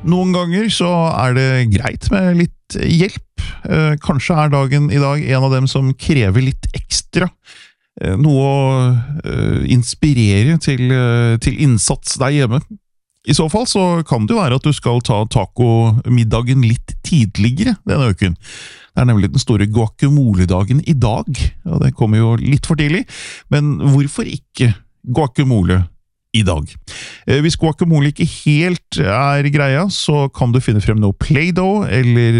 Noen ganger så det greit med litt hjelp. Kanskje dagen i dag en av dem som krever litt ekstra. Noe å inspirere til innsats der hjemme. I så fall så kan det jo være at du skal ta taco-middagen litt tidligere denne uken. Det nemlig den store guacamole-dagen i dag, og det kommer jo litt for tidlig, men hvorfor ikke guacamole i dag? Hvis guacamole ikke helt greia, så kan du finne frem noe Play-Doh, eller